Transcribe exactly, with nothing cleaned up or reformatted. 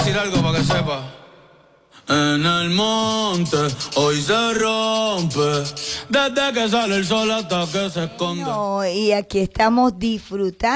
decir algo para que sepa. En el monte hoy se rompe, desde que sale el sol hasta que se esconde. No, y aquí estamos disfrutando.